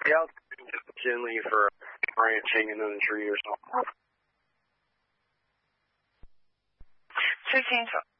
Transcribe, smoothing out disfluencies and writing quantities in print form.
Yeah, generally for branch hanging on a tree or something. 最近